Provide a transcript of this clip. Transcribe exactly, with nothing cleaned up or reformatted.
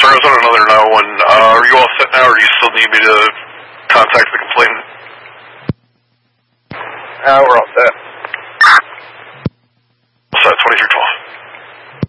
Furnace on another note, when, uh, are you all set now, or do you still need me to contact the complainant? Uh, we're all set.